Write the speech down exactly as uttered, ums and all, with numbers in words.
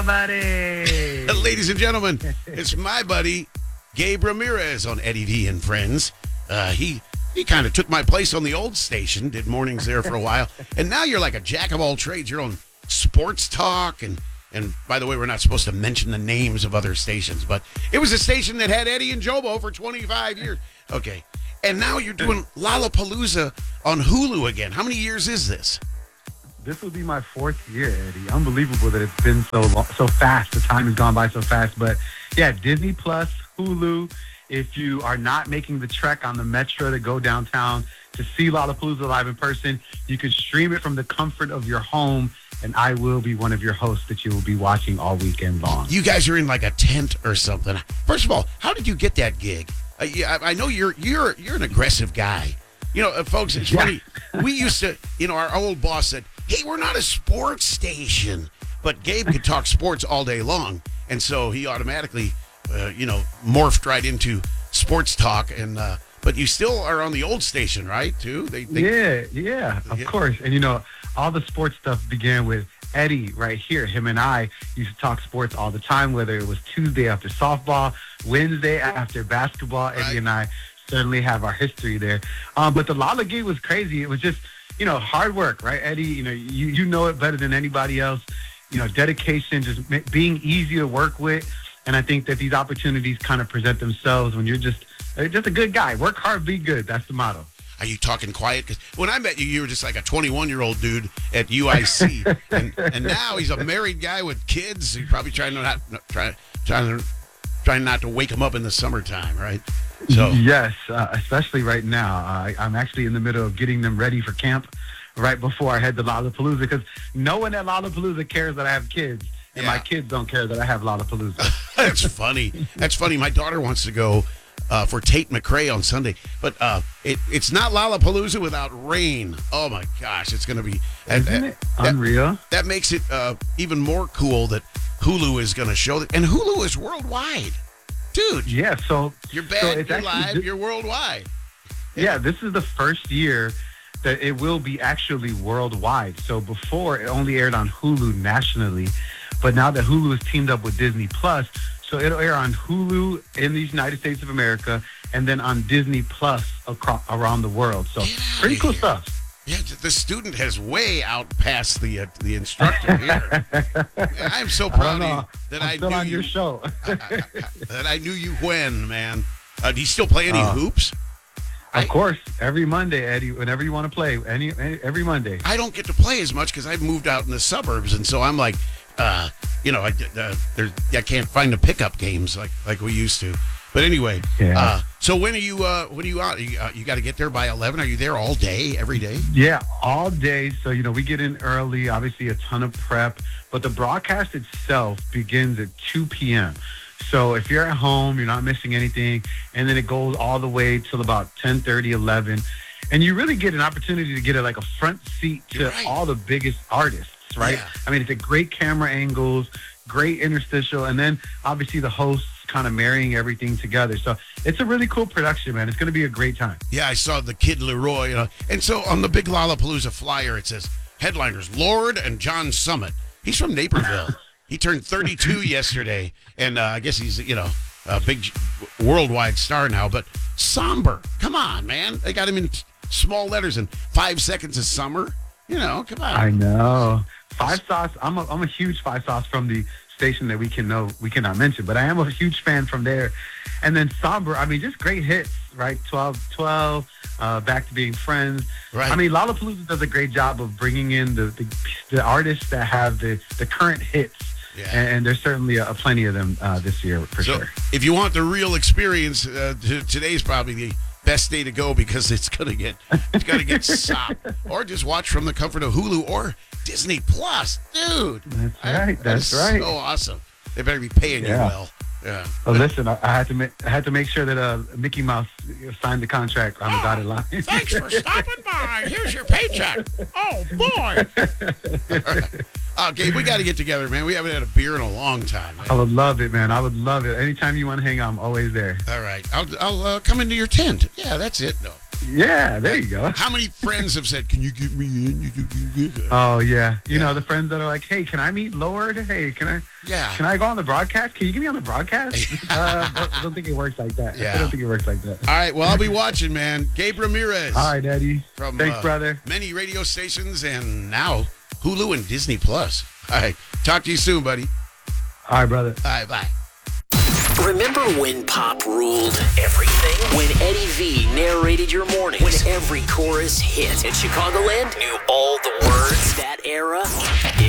buddy. Ladies and gentlemen, it's my buddy, Gabe Ramirez on Eddie V and Friends. Uh, he he kind of took my place on the old station, did mornings there for a while. And now you're like a jack of all trades. You're on sports talk. And, and by the way, we're not supposed to mention the names of other stations, but it was a station that had Eddie and Jobo for twenty-five years. Okay. And now you're doing Lollapalooza on Hulu again. How many years is this? This will be my fourth year, Eddie. Unbelievable that it's been so long, so fast. The time has gone by so fast. But yeah, Disney Plus, Hulu. If you are not making the trek on the Metro to go downtown to see Lollapalooza live in person, you can stream it from the comfort of your home, and I will be one of your hosts that you will be watching all weekend long. You guys are in like a tent or something. First of all, how did you get that gig? Uh, yeah, I, I know you're you're you're an aggressive guy. You know, uh, folks, it's Yeah. funny. We used to, you know, our old boss said, "Hey, we're not a sports station," but Gabe could talk sports all day long, and so he automatically, uh, you know, morphed right into sports talk. And uh, but you still are on the old station, right? Too? They, they Yeah, yeah, of Yeah. course. And, you know, all the sports stuff began with Eddie right here. Him and I used to talk sports all the time, whether it was Tuesday after softball, Wednesday after basketball. Right. Eddie and I certainly have our history there. Um, but the Lala gig was crazy. It was just, you know, hard work, right, Eddie? You know, you, you know it better than anybody else. You know, dedication, just ma- being easy to work with. And I think that these opportunities kind of present themselves when you're just uh, just a good guy. Work hard, be good. That's the motto. Are you talking quiet? Because when I met you, you were just like a twenty-one-year-old dude at U I C, and and now he's a married guy with kids. He's probably trying to not not- try, trying to trying not to wake him up in the summertime, right? So Yes, uh, especially right now. Uh, I'm actually in the middle of getting them ready for camp right before I head to Lollapalooza, because no one at Lollapalooza cares that I have kids, and Yeah. my kids don't care that I have Lollapalooza. that's funny. That's funny. My daughter wants to go uh, for Tate McRae on Sunday, but uh, it, it's not Lollapalooza without rain. Oh my gosh, it's going to be. and- Isn't and it that, unreal? that makes it uh, even more cool that Hulu is going to show that, and Hulu is worldwide, dude. Yeah, so You're so bad. it's you're actually live. thi- You're worldwide. Yeah, this is the first year that it will be actually worldwide. So before, it only aired on Hulu nationally, but now that Hulu has teamed up with Disney Plus, so it'll air on Hulu in the United States of America, and then on Disney Plus across, around the world. So Get outta pretty cool here. stuff. Yeah, the student has way outpassed the uh, the instructor here. I'm so I don't proud of know. you that I'm I still knew on you. your show. that I knew you when, man. Uh, do you still play any Uh, hoops? I- Of course, every Monday, Eddie, whenever you want to play, any, any every Monday. I don't get to play as much because I've moved out in the suburbs, and so I'm like, uh, you know, I uh, there's, I can't find the pickup games like like we used to. But anyway, Yeah. uh, so when are you uh, when are you out? You, uh, you got to get there by eleven. Are you there all day, every day? Yeah, all day. So, you know, we get in early, obviously a ton of prep, but the broadcast itself begins at two p.m. So if you're at home, you're not missing anything, and then it goes all the way till about ten thirty, eleven. And you really get an opportunity to get a, like a front seat to You're right. all the biggest artists, right? Yeah. I mean, it's a great camera angles, great interstitial, and then obviously the hosts kind of marrying everything together. So it's a really cool production, man. It's going to be a great time. Yeah, I saw the Kid Leroy, you know. And so on the big Lollapalooza flyer, it says headliners Lord and John Summit. He's from Naperville. He turned thirty-two yesterday, and uh, I guess he's, you know, a big worldwide star now. But Somber, come on, man. They got him in small letters and five seconds of summer. You know, come on. I know. Five Sauce. I'm a I'm a huge Five Sauce from the station that we can know we cannot mention, but I am a huge fan from there. And then Somber. I mean, just great hits, right? twelve twelve, uh, Back to Being Friends. Right. I mean, Lollapalooza does a great job of bringing in the the, the artists that have the the current hits. Yeah. And, and there's certainly a, a plenty of them uh, this year for So sure. if you want the real experience, uh, t- today's probably the best day to go because it's gonna get it's gonna get sopped. Or just watch from the comfort of Hulu or Disney Plus, dude. That's I- right. that That's is right. So awesome. They better be paying you Yeah. well. Yeah. Oh, listen, I, I had to make I had to make sure that uh, Mickey Mouse signed the contract on the dotted line. Thanks for stopping by. Here's your paycheck. Oh boy. Okay, we got to get together, man. We haven't had a beer in a long time. Man. I would love it, man. I would love it. Anytime you want to hang out, I'm always there. All right, I'll I'll uh, come into your tent. Yeah, that's it. No. Yeah, there you go. How many friends have said, "Can you get me in?" Oh yeah, you Yeah. know the friends that are like, "Hey, can I meet Lord? Hey, can I? Yeah. Can I go on the broadcast? Can you get me on the broadcast?" uh, I don't think it works like that. Yeah. I don't think it works like that. All right, well, I'll be watching, man. Gabe Ramirez. All right, Eddie. From Thanks, uh, brother. many radio stations and now Hulu and Disney Plus. All right, talk to you soon, buddy. All right, brother. All right, bye. Remember when pop ruled everything? When Eddie V narrated your mornings? When every chorus hit and Chicagoland knew all the words? That era is